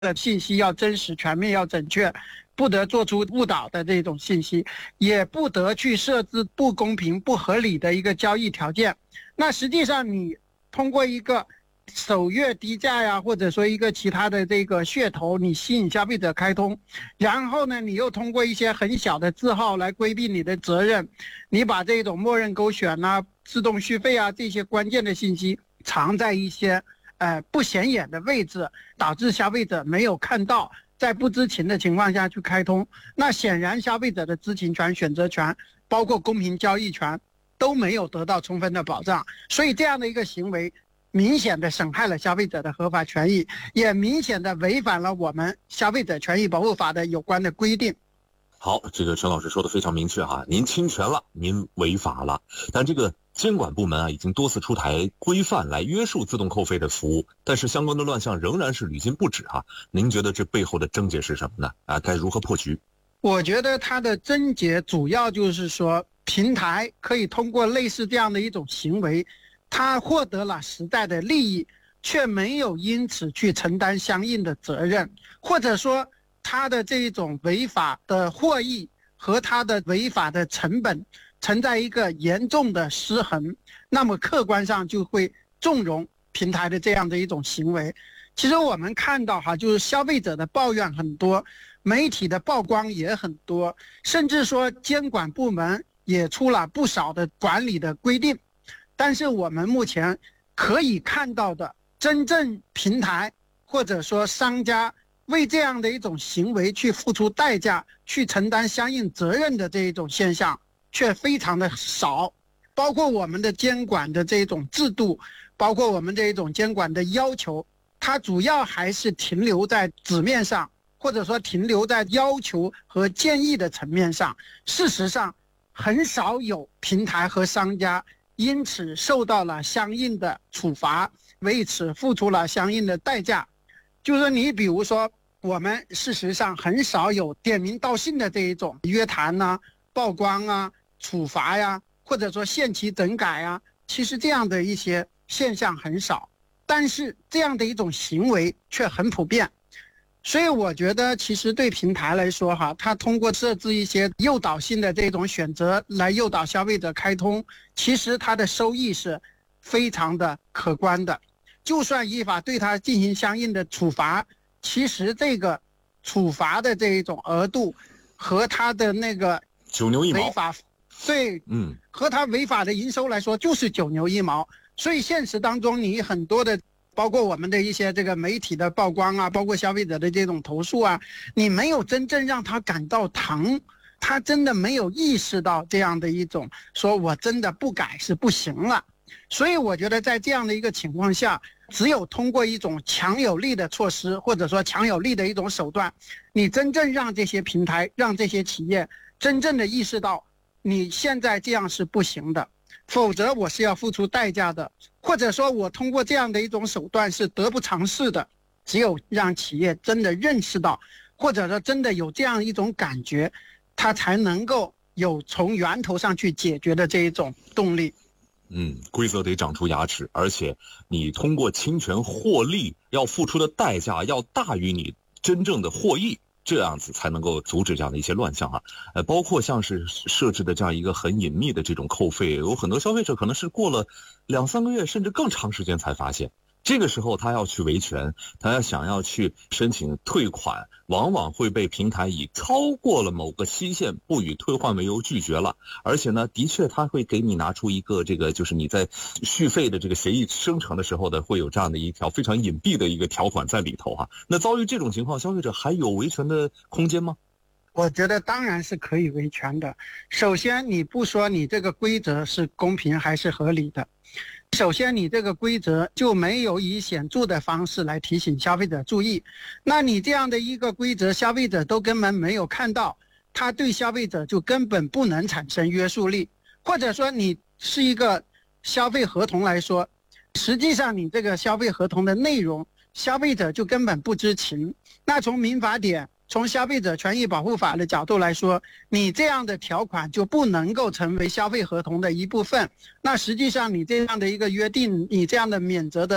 的信息要真实、全面、要准确，不得做出误导的这种信息，也不得去设置不公平、不合理的一个交易条件。那实际上你通过一个首月低价呀，或者说一个其他的这个噱头，你吸引消费者开通，然后呢，你又通过一些很小的字号来规避你的责任，你把这种默认勾选啊、自动续费啊这些关键的信息藏在一些不显眼的位置，导致消费者没有看到，在不知情的情况下去开通，那显然消费者的知情权、选择权，包括公平交易权都没有得到充分的保障，所以这样的一个行为明显的损害了消费者的合法权益，也明显的违反了我们消费者权益保护法的有关的规定。 好，这个陈老师说的非常明确哈，您侵权了，您违法了，但这个监管部门啊已经多次出台规范来约束自动扣费的服务，但是相关的乱象仍然是屡禁不止啊。您觉得这背后的症结是什么呢？该如何破局？ 我觉得它的症结主要就是说，平台可以通过类似这样的一种行为，它获得了实在的利益，却没有因此去承担相应的责任，或者说它的这种违法的获益和它的违法的成本存在一个严重的失衡，那么客观上就会纵容平台的这样的一种行为。其实我们看到就是消费者的抱怨很多，媒体的曝光也很多，甚至说监管部门也出了不少的管理的规定，但是我们目前可以看到的，真正平台或者说商家为这样的一种行为去付出代价、去承担相应责任的这一种现象却非常的少。包括我们的监管的这种制度，包括我们这种监管的要求，它主要还是停留在纸面上，或者说停留在要求和建议的层面上。事实上很少有平台和商家因此受到了相应的处罚，为此付出了相应的代价。就是你比如说，我们事实上很少有点名道姓的这一种约谈啊、曝光啊、处罚呀，或者说限期整改啊，其实这样的一些现象很少，但是这样的一种行为却很普遍。所以我觉得其实对平台来说它通过设置一些诱导性的这种选择来诱导消费者开通，其实它的收益是非常的可观的。就算依法对它进行相应的处罚，其实这个处罚的这一种额度和它的那个九牛一毛违法，对，和它违法的营收来说就是九牛一毛。所以现实当中你很多的包括我们的一些这个媒体的曝光啊，包括消费者的这种投诉啊，你没有真正让他感到疼，他真的没有意识到这样的一种说我真的不改是不行了。所以我觉得在这样的一个情况下，只有通过一种强有力的措施，或者说强有力的一种手段，你真正让这些平台、让这些企业真正的意识到你现在这样是不行的，否则我是要付出代价的，或者说我通过这样的一种手段是得不偿失的。只有让企业真的认识到，或者说真的有这样一种感觉，它才能够有从源头上去解决的这一种动力。 规则得长出牙齿，而且你通过侵权获利要付出的代价要大于你真正的获益，这样子才能够阻止这样的一些乱象包括像是设置的这样一个很隐秘的这种扣费，有很多消费者可能是过了2-3个月甚至更长时间才发现。这个时候他要去维权，他要想要去申请退款，往往会被平台以超过了某个期限不予退换为由拒绝了。而且呢，的确他会给你拿出一个就是你在续费的这个协议生成的时候的会有这样的一条非常隐蔽的一个条款在里头那遭遇这种情况，消费者还有维权的空间吗？ 我觉得当然是可以维权的。首先你不说你这个规则是公平还是合理的，首先你这个规则就没有以显著的方式来提醒消费者注意，那你这样的一个规则消费者都根本没有看到，它对消费者就根本不能产生约束力。或者说你是一个消费合同来说，实际上你这个消费合同的内容消费者就根本不知情，那从民法典从消费者权益保护法的角度来说，你这样的条款就不能够成为消费合同的一部分。那实际上你这样的一个约定，你这样的免责的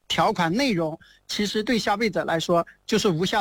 条款内容，其实对消费者来说就是无效。